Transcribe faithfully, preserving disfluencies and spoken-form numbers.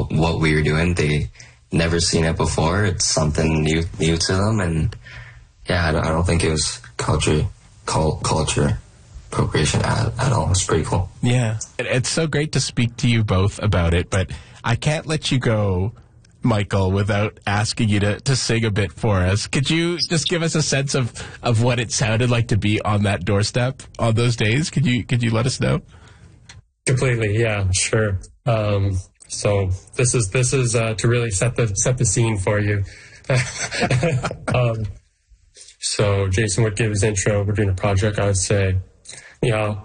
what, what we were doing. They never seen it before. It's something new new to them, and yeah, I don't, I don't think it was culture cult, culture appropriation at, at all. It's pretty cool. Yeah, it's so great to speak to you both about it, but I can't let you go, Michael, without asking you to, to sing a bit for us. Could you just give us a sense of, of what it sounded like to be on that doorstep on those days? Could you could you let us know? Completely, yeah, sure. Um, so this is this is uh, to really set the set the scene for you. um, so Jason would give his intro. We're doing a project. I would say, you know,